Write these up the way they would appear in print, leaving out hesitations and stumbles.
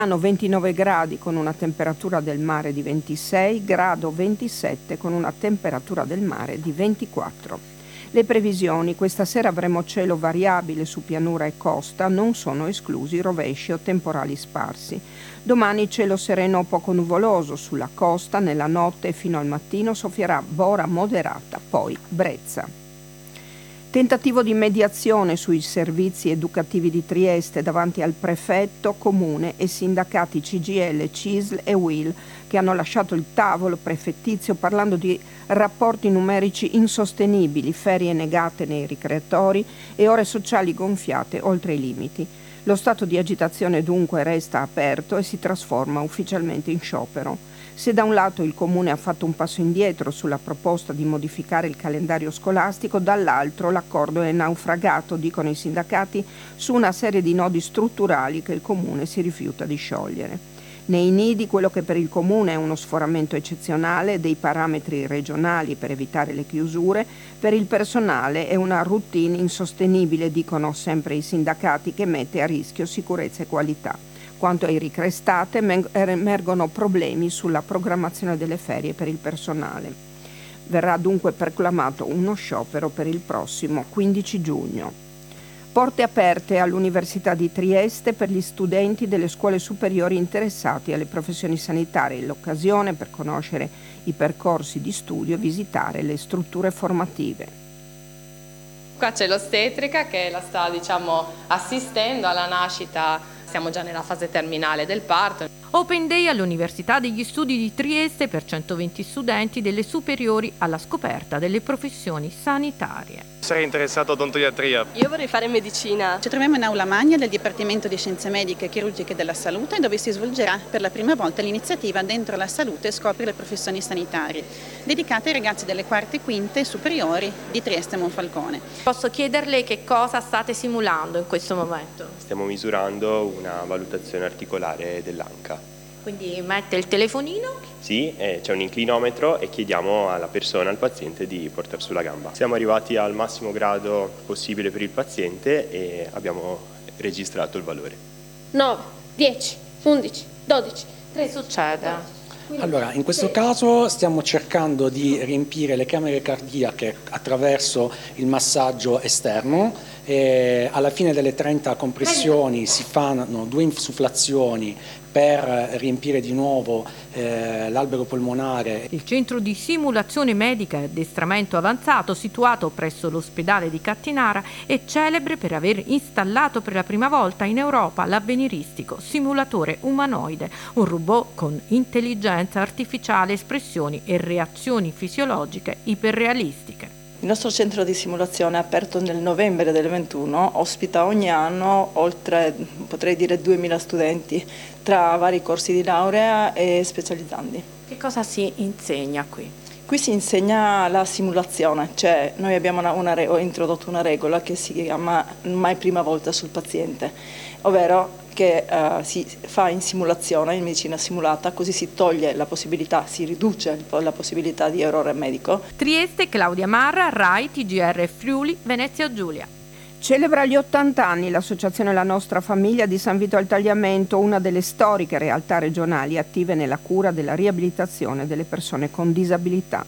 Hanno 29 gradi con una temperatura del mare di 26, grado 27 con una temperatura del mare di 24. Le previsioni: questa sera avremo cielo variabile su pianura e costa, non sono esclusi rovesci o temporali sparsi. Domani cielo sereno o poco nuvoloso sulla costa, nella notte e fino al mattino soffierà bora moderata, poi brezza. Tentativo di mediazione sui servizi educativi di Trieste davanti al prefetto, comune e sindacati CGIL, CISL e UIL, che hanno lasciato il tavolo prefettizio parlando di rapporti numerici insostenibili, ferie negate nei ricreatori e ore sociali gonfiate oltre i limiti. Lo stato di agitazione dunque resta aperto e si trasforma ufficialmente in sciopero. Se da un lato il Comune ha fatto un passo indietro sulla proposta di modificare il calendario scolastico, dall'altro l'accordo è naufragato, dicono i sindacati, su una serie di nodi strutturali che il Comune si rifiuta di sciogliere. Nei nidi, quello che per il Comune è uno sforamento eccezionale dei parametri regionali per evitare le chiusure, per il personale è una routine insostenibile, dicono sempre i sindacati, che mette a rischio sicurezza e qualità. Quanto ai ricrestate, emergono problemi sulla programmazione delle ferie per il personale. Verrà dunque proclamato uno sciopero per il prossimo 15 giugno. Porte aperte all'Università di Trieste per gli studenti delle scuole superiori interessati alle professioni sanitarie, l'occasione per conoscere i percorsi di studio e visitare le strutture formative. Qua c'è l'ostetrica che la sta assistendo alla nascita. Siamo già nella fase terminale del parto. Open Day all'Università degli Studi di Trieste per 120 studenti delle superiori alla scoperta delle professioni sanitarie. Sarei interessato a odontoiatria. Io vorrei fare medicina. Ci troviamo in aula magna del Dipartimento di Scienze Mediche, Chirurgiche e della Salute, dove si svolgerà per la prima volta l'iniziativa Dentro la Salute scopri le professioni sanitarie, dedicata ai ragazzi delle quarte e quinte superiori di Trieste e Monfalcone. Posso chiederle che cosa state simulando in questo momento? Stiamo misurando una valutazione articolare dell'anca. Quindi mette il telefonino? Sì, c'è un inclinometro e chiediamo alla persona, al paziente, di portare su la gamba. Siamo arrivati al massimo grado possibile per il paziente e abbiamo registrato il valore. 9, 10, 11, 12. Che succede? Allora, in questo caso stiamo cercando di riempire le camere cardiache attraverso il massaggio esterno. Alla fine delle 30 compressioni si fanno 2 insufflazioni per riempire di nuovo l'albero polmonare. Il centro di simulazione medica e addestramento avanzato, situato presso l'ospedale di Cattinara, è celebre per aver installato per la prima volta in Europa l'avveniristico simulatore umanoide, un robot con intelligenza artificiale, espressioni e reazioni fisiologiche iperrealistiche. Il nostro centro di simulazione, aperto nel novembre del 21, ospita ogni anno oltre, potrei dire, 2000 studenti tra vari corsi di laurea e specializzandi. Che cosa si insegna qui? Qui si insegna la simulazione, cioè noi abbiamo ho introdotto una regola che si chiama mai prima volta sul paziente, ovvero che si fa in simulazione, in medicina simulata, così si toglie la possibilità, si riduce la possibilità di errore medico. Trieste, Claudia Marra, RAI, TGR Friuli, Venezia Giulia. Celebra gli 80 anni l'associazione La Nostra Famiglia di San Vito al Tagliamento, una delle storiche realtà regionali attive nella cura della riabilitazione delle persone con disabilità.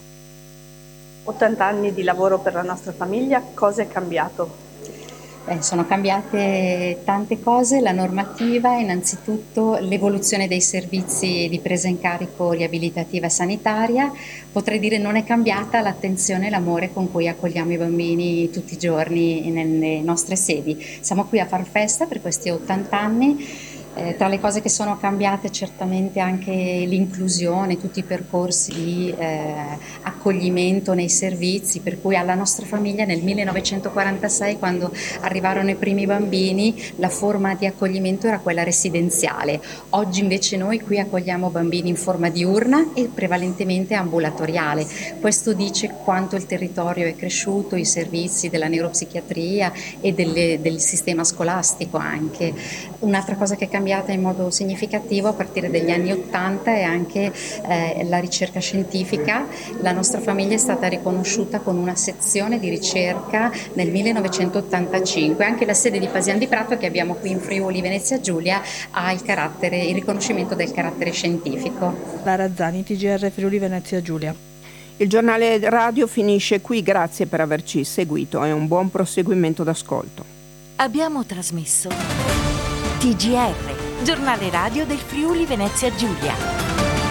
80 anni di lavoro per la nostra famiglia, cosa è cambiato? Sono cambiate tante cose, la normativa, innanzitutto l'evoluzione dei servizi di presa in carico riabilitativa e sanitaria, potrei dire non è cambiata l'attenzione e l'amore con cui accogliamo i bambini tutti i giorni nelle nostre sedi. Siamo qui a far festa per questi 80 anni. Tra le cose che sono cambiate certamente anche l'inclusione, tutti i percorsi di accoglimento nei servizi, per cui alla nostra famiglia nel 1946, quando arrivarono i primi bambini, la forma di accoglimento era quella residenziale. Oggi invece noi qui accogliamo bambini in forma diurna e prevalentemente ambulatoriale. Questo dice quanto il territorio è cresciuto, i servizi della neuropsichiatria e del sistema scolastico anche. Un'altra cosa che è cambiata cambiata in modo significativo a partire dagli anni 80 e anche la ricerca scientifica. La nostra famiglia è stata riconosciuta con una sezione di ricerca nel 1985. Anche la sede di Pasian di Prato, che abbiamo qui in Friuli Venezia Giulia, ha il riconoscimento del carattere scientifico. Lara Zani, TGR Friuli Venezia Giulia. Il giornale radio finisce qui, grazie per averci seguito e un buon proseguimento d'ascolto. Abbiamo trasmesso TGR, giornale radio del Friuli Venezia Giulia.